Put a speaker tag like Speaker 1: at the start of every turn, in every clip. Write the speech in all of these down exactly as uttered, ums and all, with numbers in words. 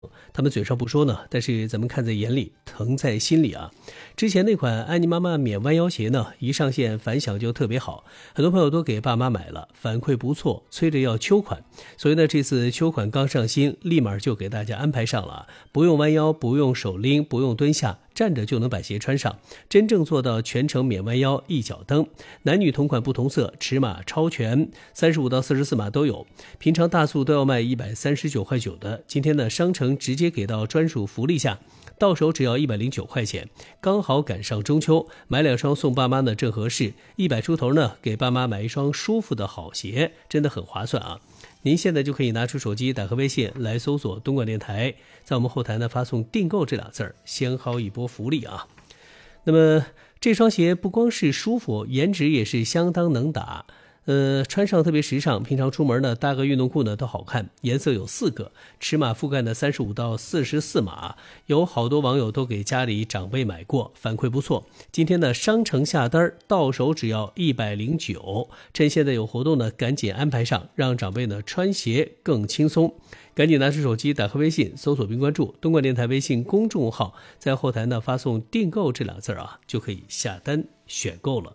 Speaker 1: 他们嘴上不说呢，但是咱们看在眼里，疼在心里啊。之前那款安妮妈妈免弯腰鞋呢，一上线反响就特别好，很多朋友都给爸妈买了，反馈不错，催着要秋款。所以呢，这次秋款刚上新，立马就给大家安排上了，不用弯腰，不用手拎，不用蹲下，站着就能把鞋穿上，真正做到全程免弯腰一脚蹬。男女同款不同色，尺码超全，三十五到四十四码都有。平常大促都要卖一百三十九块九的，今天呢商城直接给到专属福利价，到手只要一百零九块钱，刚好赶上中秋，买两双送爸妈呢正合适，一百出头呢给爸妈买一双舒服的好鞋，真的很划算啊。您现在就可以拿出手机，打开微信来搜索东莞电台，在我们后台呢发送订购这俩字儿，先薅一波福利啊。那么这双鞋不光是舒服，颜值也是相当能打，呃，穿上特别时尚，平常出门呢搭个运动裤呢都好看。颜色有四个，尺码覆盖呢三十五到四十四码，有好多网友都给家里长辈买过，反馈不错。今天呢商城下单，到手只要一百零九，趁现在有活动呢，赶紧安排上，让长辈呢穿鞋更轻松。赶紧拿出手机，打开微信，搜索并关注东莞电台微信公众号，在后台呢发送订购这两字啊，就可以下单选购了。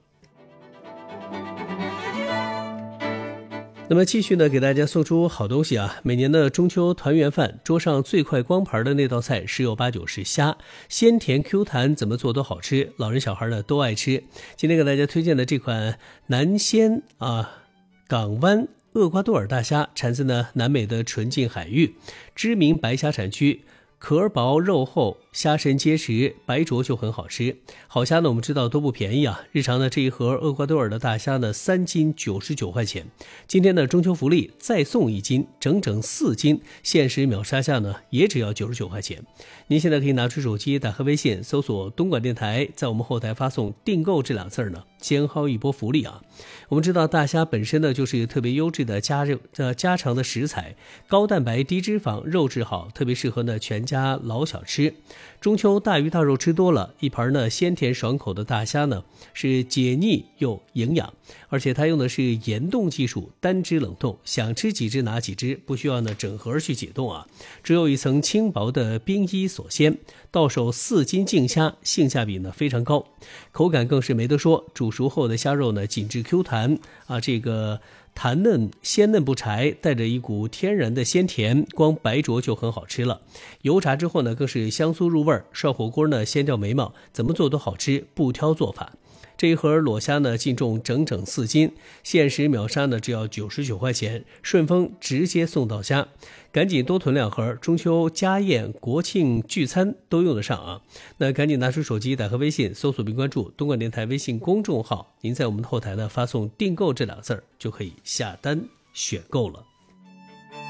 Speaker 1: 那么继续呢，给大家送出好东西啊！每年的中秋团圆饭，桌上最快光盘的那道菜十有八九是虾，鲜甜 Q 弹，怎么做都好吃，老人小孩呢都爱吃。今天给大家推荐的这款南鲜啊港湾厄瓜多尔大虾，产自呢南美的纯净海域，知名白虾产区。壳薄肉厚，虾身结实，白灼就很好吃。好虾呢，我们知道都不便宜啊。日常呢，这一盒厄瓜多尔的大虾呢，三斤九十九块钱。今天的中秋福利再送一斤，整整四斤，限时秒杀价呢，也只要九十九块钱。您现在可以拿出手机，打开微信，搜索东莞电台，在我们后台发送订购这两字呢，先薅一波福利啊。我们知道大虾本身呢，就是一个特别优质的家肉呃家常的食材，高蛋白低脂肪，肉质好，特别适合呢全家老小吃。中秋大鱼大肉吃多了，一盘呢鲜甜爽口的大虾呢是解腻又营养，而且它用的是盐冻技术，单只冷冻，想吃几只拿几只，不需要呢整盒去解冻啊，只有一层轻薄的冰衣锁鲜。到手四斤净虾，性价比呢非常高，口感更是没得说。煮熟后的虾肉呢紧致 Q 弹啊，这个弹嫩鲜嫩不柴，带着一股天然的鲜甜，光白灼就很好吃了。油炸之后呢更是香酥入味，涮火锅呢鲜掉眉毛，怎么做都好吃，不挑做法。这一盒裸虾呢净重整整四斤，限时秒杀呢只要九十九块钱，顺丰直接送到家。赶紧多囤两盒，中秋家宴、国庆聚餐都用得上啊！那赶紧拿出手机，打开微信，搜索并关注东莞电台微信公众号，您在我们的后台呢发送订购这两字儿，就可以下单选购了。